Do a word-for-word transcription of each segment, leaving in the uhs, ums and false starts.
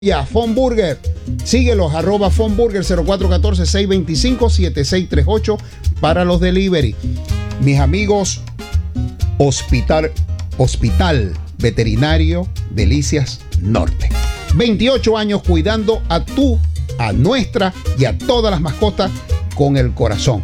Ya, Fonburger, síguelos, arroba Fonburger cero cuatro uno cuatro, seis dos cinco, siete seis tres ocho para los delivery. Mis amigos, Hospital, Hospital Veterinario Delicias Norte. veintiocho años cuidando a tú, a nuestra y a todas las mascotas con el corazón.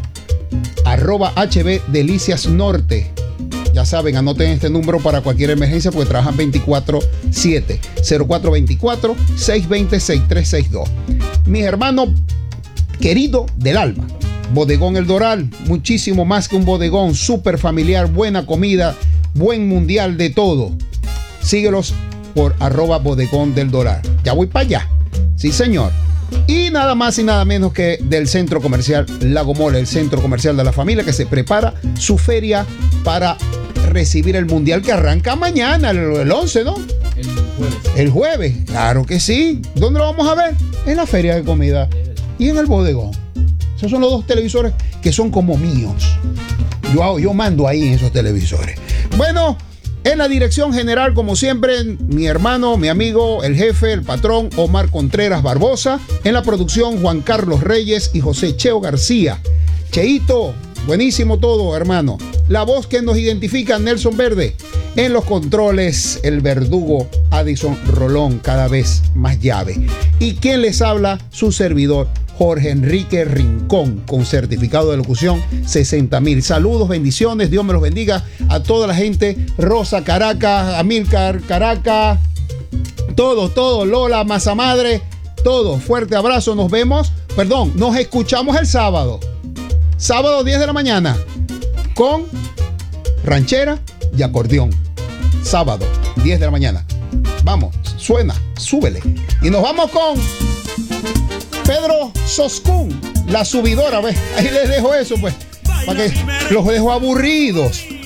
Arroba H B Delicias Norte. Ya saben, anoten este número para cualquier emergencia porque trabajan veinticuatro siete. cero cuatro dos cuatro, seis dos cero, seis tres seis dos. Mis hermanos querido del alma, Bodegón El Doral, muchísimo más que un bodegón, súper familiar, buena comida, buen mundial de todo. Síguelos por arroba Bodegón del Doral. Ya voy para allá. Sí, señor. Y nada más y nada menos que del Centro Comercial Lago Mole, el centro comercial de la familia que se prepara su feria para recibir el mundial que arranca mañana, el, el once, ¿no? El jueves. El jueves, claro que sí. ¿Dónde lo vamos a ver? En la feria de comida y en el bodegón. Esos son los dos televisores que son como míos. Yo, hago, yo mando ahí en esos televisores. Bueno, en la dirección general, como siempre, mi hermano, mi amigo, el jefe, el patrón, Omar Contreras Barbosa. En la producción, Juan Carlos Reyes y José Cheo García. Cheito, buenísimo todo, hermano. La voz que nos identifica, Nelson Verde. En los controles, el verdugo Addison Rolón, cada vez más llave. Y quien les habla, su servidor, Jorge Enrique Rincón, con certificado de locución sesenta mil. Saludos, bendiciones, Dios me los bendiga a toda la gente. Rosa, Caracas, Amílcar, Caracas, todos, todos, Lola, Masa Madre, todos. Fuerte abrazo, nos vemos, perdón, nos escuchamos el sábado. Sábado diez de la mañana, con ranchera y acordeón. Sábado, diez de la mañana. Vamos, suena, súbele. Y nos vamos con Pedro Soscún, la subidora, ¿ves? Ahí les dejo eso, pues, para que los dejo aburridos.